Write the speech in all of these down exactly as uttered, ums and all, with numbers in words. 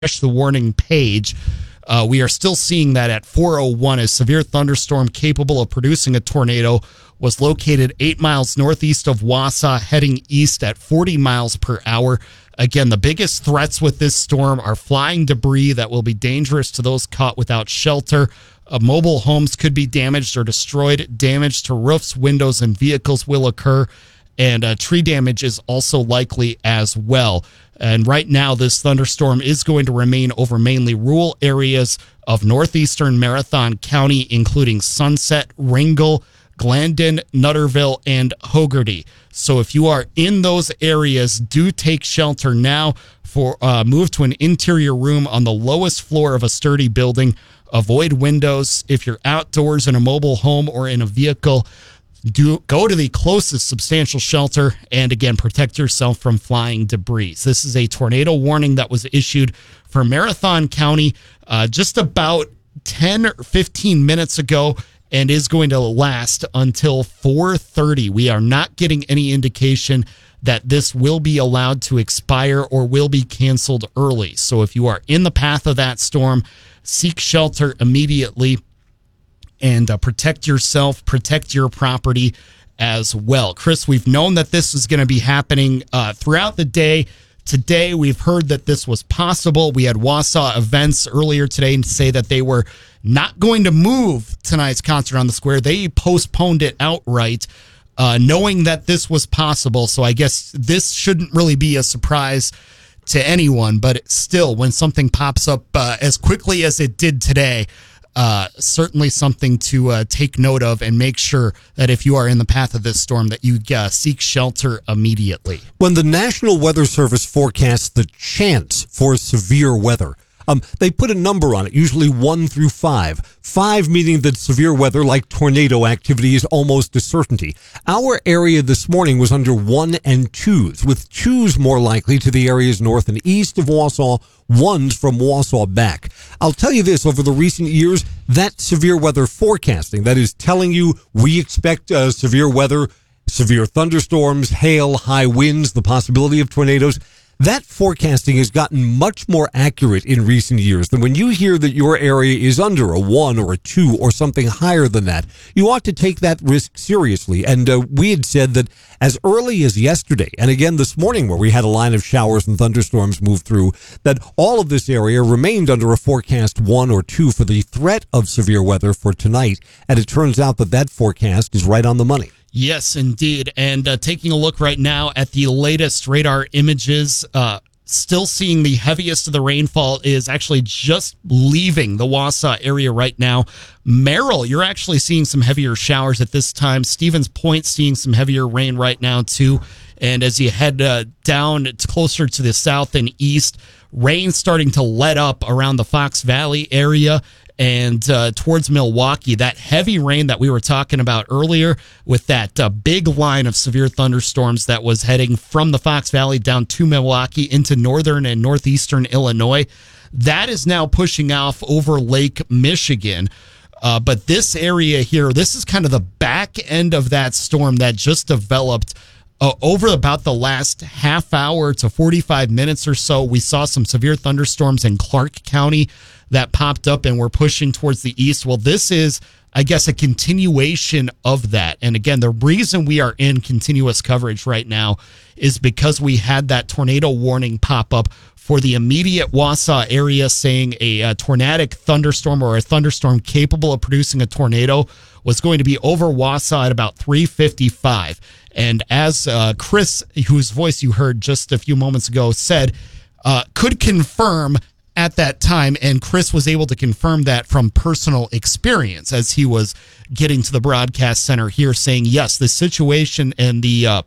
the warning page. Uh, we are still seeing that at four oh one, a severe thunderstorm capable of producing a tornado was located eight miles northeast of Wausau, heading east at forty miles per hour. Again, the biggest threats with this storm are flying debris that will be dangerous to those caught without shelter. Uh, mobile homes could be damaged or destroyed. Damage to roofs, windows, and vehicles will occur. And uh, tree damage is also likely as well. And right now, this thunderstorm is going to remain over mainly rural areas of northeastern Marathon County, including Sunset, Ringgold, Glandon, Nutterville, and Hogarty. So if you are in those areas, do take shelter now. For uh, move to an interior room on the lowest floor of a sturdy building. Avoid windows. If you're outdoors in a mobile home or in a vehicle, do go to the closest substantial shelter, and again, protect yourself from flying debris. This is a tornado warning that was issued for Marathon County uh, just about ten or fifteen minutes ago, and is going to last until four thirty. We are not getting any indication that this will be allowed to expire or will be canceled early. So if you are in the path of that storm, seek shelter immediately. And uh, protect yourself, protect your property as well. Chris, we've known that this is going to be happening uh, throughout the day. Today, we've heard that this was possible. We had Wausau Events earlier today and say that they were not going to move tonight's concert on the square. They postponed it outright, uh, knowing that this was possible. So I guess this shouldn't really be a surprise to anyone. But still, when something pops up uh, as quickly as it did today, Uh, certainly something to uh, take note of, and make sure that if you are in the path of this storm that you uh, seek shelter immediately. When the National Weather Service forecasts the chance for severe weather, um, they put a number on it, usually one through five. Five meaning that severe weather like tornado activity is almost a certainty. Our area this morning was under one and twos, with twos more likely to the areas north and east of Wausau, ones from Wausau back. I'll tell you this, over the recent years, that severe weather forecasting, that is telling you we expect uh, severe weather, severe thunderstorms, hail, high winds, the possibility of tornadoes, that forecasting has gotten much more accurate in recent years than when you hear that your area is under a one or a two or something higher than that. You ought to take that risk seriously. And uh, we had said that as early as yesterday, and again this morning where we had a line of showers and thunderstorms move through, that all of this area remained under a forecast one or two for the threat of severe weather for tonight. And it turns out that that forecast is right on the money. Yes, indeed. And uh, taking a look right now at the latest radar images, uh, still seeing the heaviest of the rainfall is actually just leaving the Wausau area right now. Merrill, you're actually seeing some heavier showers at this time. Stevens Point seeing some heavier rain right now, too. And as you head uh, down, it's closer to the south and east. Rain starting to let up around the Fox Valley area and uh, towards Milwaukee. That heavy rain that we were talking about earlier with that uh, big line of severe thunderstorms that was heading from the Fox Valley down to Milwaukee into northern and northeastern Illinois, that is now pushing off over Lake Michigan. Uh, but this area here, this is kind of the back end of that storm that just developed Uh, over about the last half hour to forty-five minutes or so. We saw some severe thunderstorms in Clark County that popped up and were pushing towards the east. Well, this is, I guess, a continuation of that. And again, the reason we are in continuous coverage right now is because we had that tornado warning pop up for the immediate Wausau area, saying a, a tornadic thunderstorm or a thunderstorm capable of producing a tornado was going to be over Wausau at about three fifty-five. And as uh, Chris, whose voice you heard just a few moments ago, said, uh, could confirm at that time, and Chris was able to confirm that from personal experience as he was getting to the broadcast center here, saying, yes, the situation and the uh,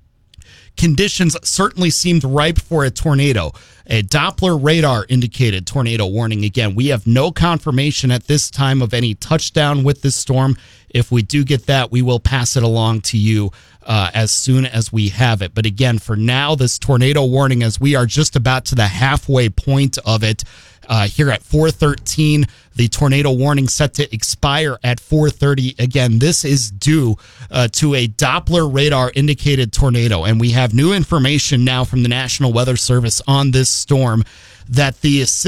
conditions certainly seemed ripe for a tornado. A Doppler radar indicated tornado warning again. We have no confirmation at this time of any touchdown with this storm. If we do get that, we will pass it along to you uh, as soon as we have it. But again, for now, this tornado warning, as we are just about to the halfway point of it, uh, here at four thirteen. The tornado warning set to expire at four thirty. Again, this is due uh, to a Doppler radar indicated tornado. And we have new information now from the National Weather Service on this storm that the